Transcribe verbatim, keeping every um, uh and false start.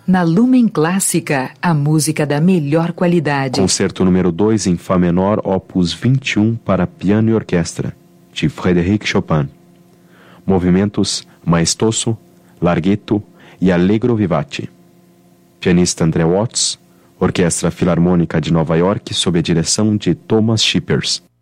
Na Lumen Clássica, a música da melhor qualidade. Concerto número dois em Fá menor, opus vinte e um para piano e orquestra, de Frédéric Chopin. Movimentos maestoso, larghetto e allegro vivace. Pianista André Watts, Orquestra Filarmônica de Nova York sob a direção de Thomas Shippers.